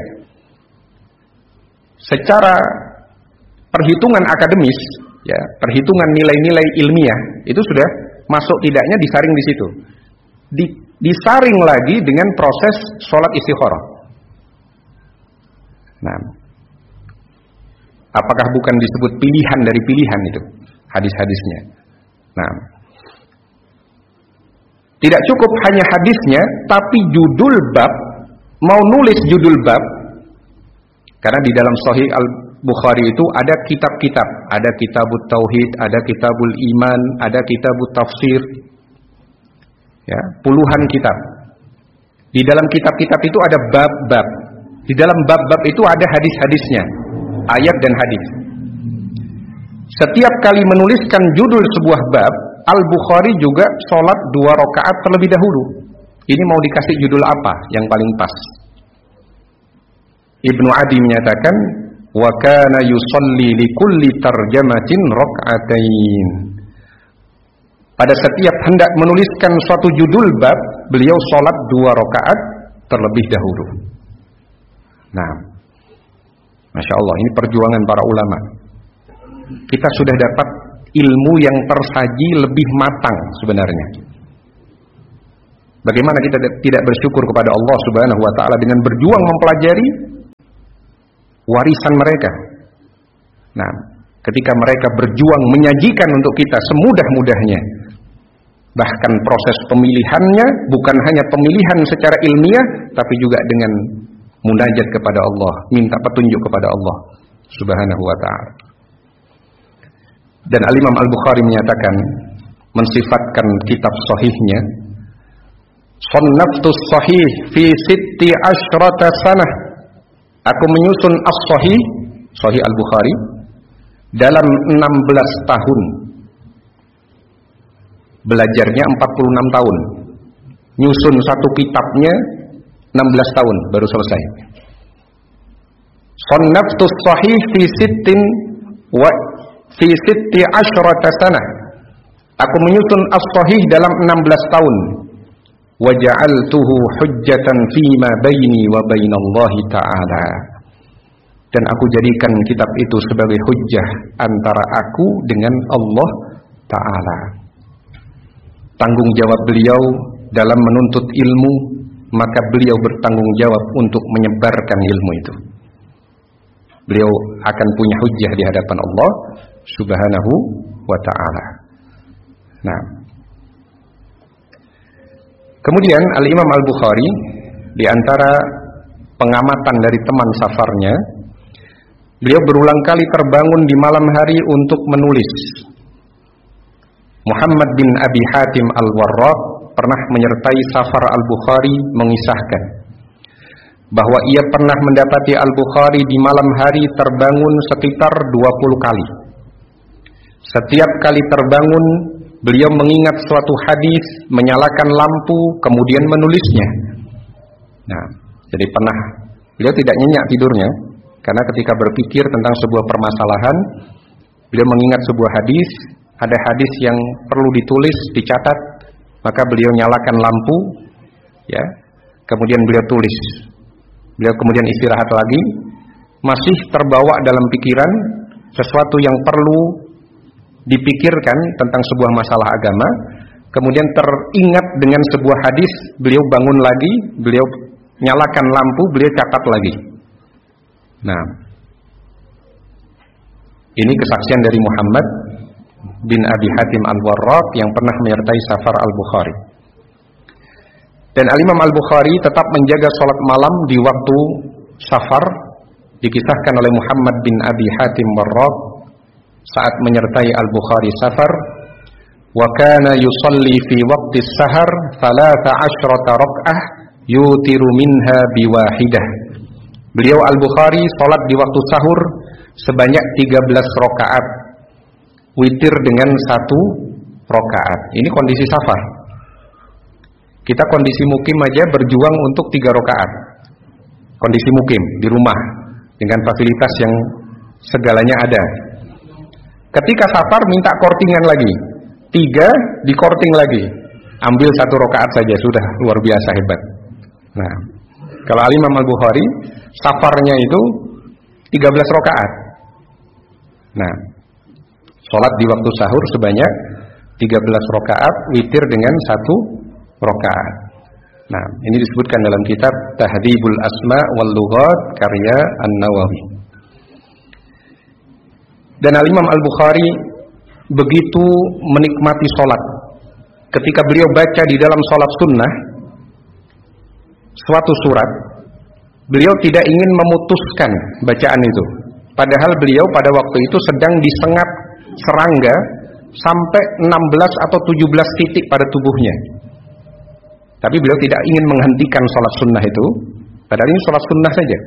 Secara perhitungan akademis, ya, perhitungan nilai-nilai ilmiah itu sudah masuk tidaknya disaring di situ. Disaring lagi dengan proses sholat istikharah. Nah, apakah bukan disebut pilihan dari pilihan itu hadis-hadisnya? Nah, tidak cukup hanya hadisnya, tapi judul bab, mau nulis judul bab, karena di dalam Sahih Al-Bukhari itu ada kitab-kitab, ada kitabut tauhid, ada kitabul iman, ada kitabut tafsir, ya, puluhan kitab. Di dalam kitab-kitab itu ada bab-bab. Di dalam bab-bab itu ada hadis-hadisnya, ayat dan hadis. Setiap kali menuliskan judul sebuah bab, Al-Bukhari juga sholat 2 rakaat terlebih dahulu. Ini mau dikasih judul apa yang paling pas? Ibnu Adi menyatakan, wa kana yusalli likulli tarjamatin rak'atain. Pada setiap hendak menuliskan suatu judul bab, beliau sholat 2 rakaat terlebih dahulu. Nah, Masya Allah, ini perjuangan para ulama. Kita sudah dapat ilmu yang tersaji lebih matang sebenarnya. Bagaimana kita tidak bersyukur kepada Allah Subhanahu wa taala dengan berjuang mempelajari warisan mereka. Nah, ketika mereka berjuang menyajikan untuk kita semudah-mudahnya, bahkan proses pemilihannya bukan hanya pemilihan secara ilmiah, tapi juga dengan munajat kepada Allah, minta petunjuk kepada Allah Subhanahu wa ta'ala. Dan Al-Imam Al-Bukhari menyatakan, mensifatkan kitab sahihnya, "Shannaftus sahih fi 16 sanah." Aku menyusun as-sahih, Sahih Al-Bukhari, dalam 16 tahun. Belajarnya 46 tahun. Nyusun satu kitabnya 16 tahun baru selesai. Shannaftus sahih fi 16 sanah. Aku menyusun as-sahih dalam 16 tahun. Wa ja'altuhu hujjatan fima baini wa bainallahi ta'ala. Dan aku jadikan kitab itu sebagai hujjah antara aku dengan Allah Ta'ala. Tanggung jawab beliau dalam menuntut ilmu, maka beliau bertanggung jawab untuk menyebarkan ilmu itu. Beliau akan punya hujjah di hadapan Allah Subhanahu wa ta'ala. Nah, kemudian Al-Imam Al-Bukhari, di antara pengamatan dari teman safarnya, beliau berulang kali terbangun di malam hari untuk menulis. Muhammad bin Abi Hatim Al-Warraq pernah menyertai safar Al-Bukhari mengisahkan bahwa ia pernah mendapati Al-Bukhari di malam hari terbangun sekitar 20 kali. Setiap kali terbangun, beliau mengingat suatu hadis, menyalakan lampu, kemudian menulisnya. Nah, jadi beliau tidak nyenyak tidurnya, karena ketika berpikir tentang sebuah permasalahan, beliau mengingat sebuah hadis, ada hadis yang perlu ditulis, dicatat, maka beliau nyalakan lampu, ya, kemudian beliau tulis. Beliau kemudian istirahat lagi, masih terbawa dalam pikiran sesuatu yang perlu dipikirkan tentang sebuah masalah agama, kemudian teringat dengan sebuah hadis, beliau bangun lagi, beliau nyalakan lampu, beliau catat lagi. Nah, ini kesaksian dari Muhammad bin Abi Hatim Al-Warraq yang pernah menyertai safar Al-Bukhari. Dan Al-Imam Al-Bukhari tetap menjaga sholat malam di waktu safar. Dikisahkan oleh Muhammad bin Abi Hatim Al-Warraq saat menyertai Al-Bukhari safar, wa kana yusalli fi waqti sahar 13 rak'ah yutiru minha biwahidah. Beliau Al-Bukhari salat di waktu sahur sebanyak 13 rakaat, witir dengan 1 rakaat. Ini kondisi safar. Kita kondisi mukim aja berjuang untuk 3 rakaat. Kondisi mukim di rumah dengan fasilitas yang segalanya ada. Ketika safar minta kortingan lagi, 3 dikorting lagi, ambil 1 rakaat saja sudah luar biasa hebat. Nah, kalau Al-Imam Al-Bukhari safarnya itu 13 rakaat. Nah, sholat di waktu sahur sebanyak 13 rakaat, witir dengan 1 rakaat. Nah, ini disebutkan dalam kitab Tahdhibul Asma wal Lughat karya An-Nawawi. Dan Al-Imam Al-Bukhari begitu menikmati sholat. Ketika beliau baca di dalam sholat sunnah suatu surat, beliau tidak ingin memutuskan bacaan itu. Padahal beliau pada waktu itu sedang disengat serangga sampai 16 atau 17 titik pada tubuhnya. Tapi beliau tidak ingin menghentikan sholat sunnah itu, padahal ini sholat sunnah saja.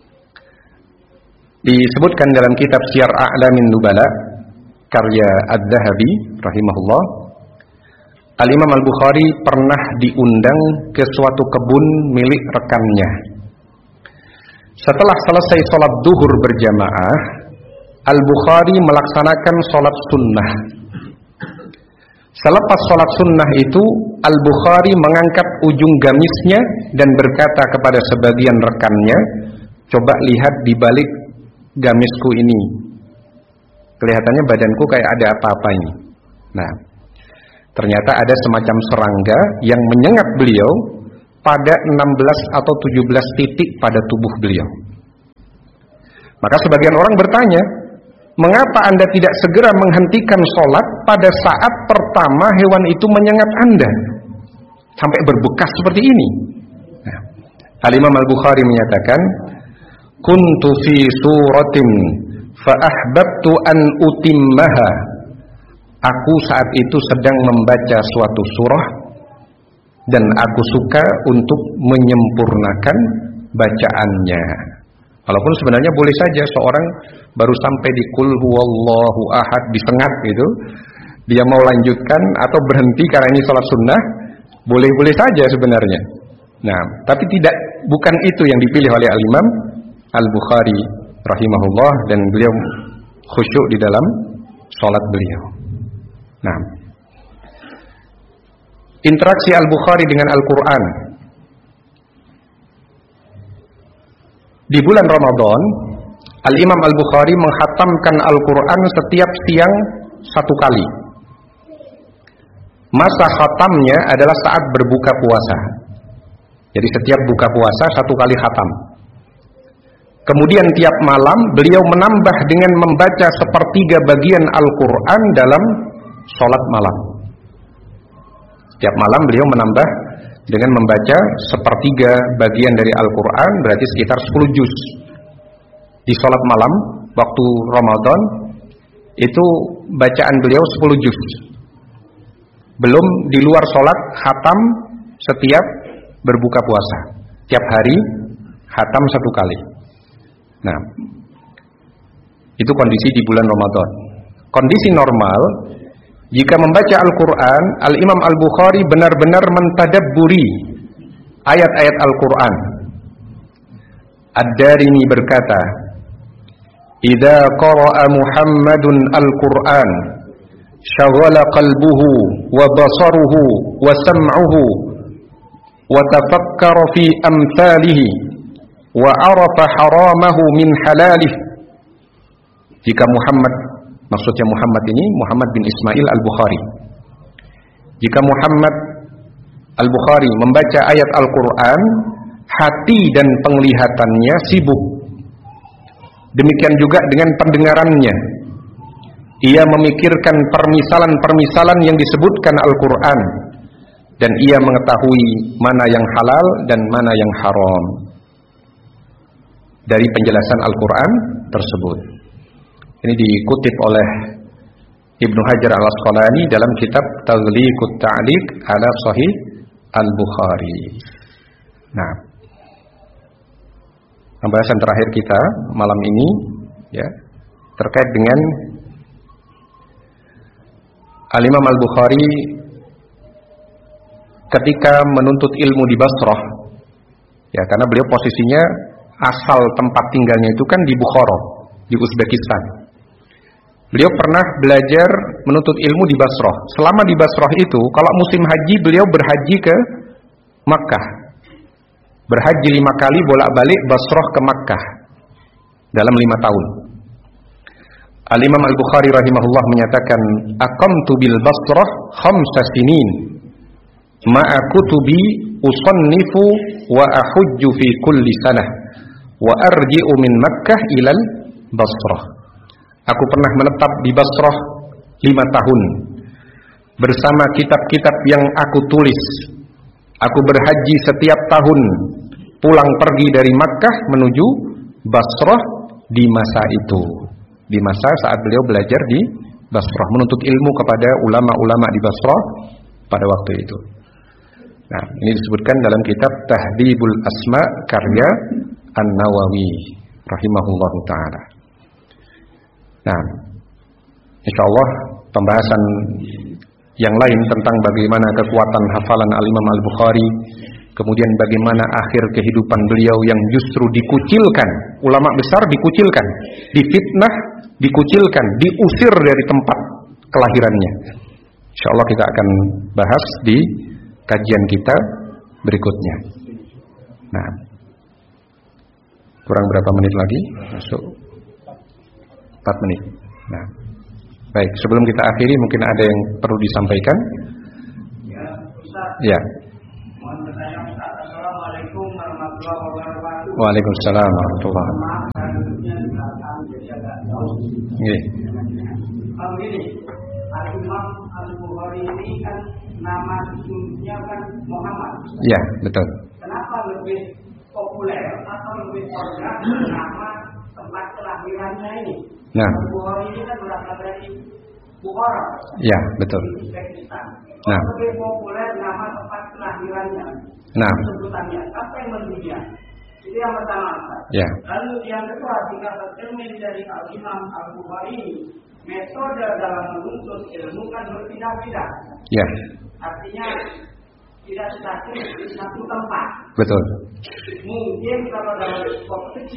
Disebutkan dalam kitab Syiar A'lamin Nubala karya Adz-Dzahabi rahimahullah, Al-Imam Al-Bukhari pernah diundang ke suatu kebun milik rekannya. Setelah selesai sholat duhur berjamaah, Al-Bukhari melaksanakan sholat sunnah. Selepas sholat sunnah itu, Al-Bukhari mengangkat ujung gamisnya dan berkata kepada sebagian rekannya, coba lihat di balik gamisku ini. Kelihatannya badanku kayak ada apa-apa ini. Nah, Ternyata ada semacam serangga yang menyengat beliau pada 16 atau 17 titik pada tubuh beliau. Maka sebagian orang bertanya, mengapa Anda tidak segera menghentikan sholat pada saat pertama hewan itu menyengat Anda sampai berbekas seperti ini? Nah, Al-Imam Al-Bukhari menyatakan, kuntu fi suratin fa ahbabtu an utimmaha. Aku saat itu sedang membaca suatu surah dan aku suka untuk menyempurnakan bacaannya. Walaupun sebenarnya boleh saja seorang baru sampai di Qul huwallahu ahad disengat gitu, dia mau lanjutkan atau berhenti karena ini salat sunnah, boleh-boleh saja sebenarnya. Nah, tapi bukan itu yang dipilih oleh Al-Imam Al-Bukhari rahimahullah, dan beliau khusyuk di dalam salat beliau. Nah, interaksi Al-Bukhari dengan Al-Quran. Di bulan Ramadan, Al-Imam Al-Bukhari menghatamkan Al-Quran setiap siang 1 kali. Masa khatamnya adalah saat berbuka puasa. Jadi setiap buka puasa 1 kali khatam. Kemudian tiap malam beliau menambah dengan membaca 1/3 bagian Al-Quran dalam sholat malam. Setiap malam beliau menambah dengan membaca 1/3 bagian dari Al-Quran, berarti sekitar 10 juz. Di sholat malam waktu Ramadan itu bacaan beliau 10 juz. Belum di luar sholat khatam setiap berbuka puasa. Tiap hari khatam 1 kali. Nah, itu kondisi di bulan Ramadan. Kondisi normal, jika membaca Al-Quran, Al-Imam Al-Bukhari benar-benar mentadabburi ayat-ayat Al-Quran. Ad-Darimi berkata, "Idza qara'a Muhammadun Al-Quran, syaghala qalbuhu wa basaruhu wa sam'uhu wa tafakkara fi amthalihi wa arafa haramahu min halalih." Jika Muhammad, maksudnya Muhammad ini Muhammad bin Ismail Al-Bukhari, jika Muhammad Al-Bukhari membaca ayat Al-Quran, hati dan penglihatannya sibuk. Demikian juga dengan pendengarannya. Ia memikirkan permisalan-permisalan yang disebutkan Al-Quran, dan ia mengetahui mana yang halal dan mana yang haram dari penjelasan Al-Quran tersebut. Ini dikutip oleh Ibnu Hajar Al-Asqalani dalam kitab Taghliqut Ta'liq ala Sahih Al-Bukhari. Nah, pembahasan terakhir kita malam ini ya terkait dengan Al-Imam Al-Bukhari ketika menuntut ilmu di Basrah. Ya, karena beliau posisinya asal tempat tinggalnya itu kan di Bukhara, di Uzbekistan. Beliau pernah belajar menuntut ilmu di Basrah. Selama di Basrah itu, kalau musim haji beliau berhaji ke Makkah. Berhaji 5 kali bolak-balik Basrah ke Makkah dalam 5 tahun. Al-Imam Al-Bukhari rahimahullah menyatakan, "Aqamtu bil Basrah 5 sinin ma'a kutubi usannifu wa ahujju fi kulli sanah wa arji'u min Makkah ilal Basrah." Aku pernah menetap di Basrah 5 tahun bersama kitab-kitab yang aku tulis. Aku berhaji setiap tahun, pulang pergi dari Makkah menuju Basrah di masa itu, di masa saat beliau belajar di Basrah, menuntut ilmu kepada ulama-ulama di Basrah pada waktu itu. Nah, ini disebutkan dalam kitab Tahdhibul Asma karya An-Nawawi rahimahullahu ta'ala. Nah, insyaallah pembahasan yang lain tentang bagaimana kekuatan hafalan Al-Imam Al-Bukhari, kemudian bagaimana akhir kehidupan beliau yang justru dikucilkan, ulama besar dikucilkan, difitnah, dikucilkan, diusir dari tempat kelahirannya. Insyaallah kita akan bahas di kajian kita berikutnya. Nah, kurang berapa menit lagi? Masuk 4 menit. Nah, baik, sebelum kita akhiri mungkin ada yang perlu disampaikan. Ya. Mohon bertanya Ustaz. Assalamualaikum warahmatullahi wabarakatuh. Waalaikumsalam warahmatullahi wabarakatuh. Maaf, saya duduknya di belakang jadi agak jauh. Nggih. Kalau gini, Al-Imam Al-Bukhari ini kan nama sesungguhnya kan Muhammad. Ya, betul. Kenapa lebih populer atau lebih terkenal nama tempat kelahirannya ini? Nah. Al-Bukhari ini kan berasal dari Bukhara. Ya, betul. Di Uzbekistan. Nah. Lebih populer nama tempat kelahirannya. Nah. Sebutannya apa yang mendunia? Itu yang pertama. Ya. Lalu yang kedua, jika tercermin dari Al-Imam Al-Bukhari, metode dalam menuntut ilmu kan berpindah-pindah. Ya. Artinya tidak statis di satu tempat. Betul. Mungkin kalau dalam konteks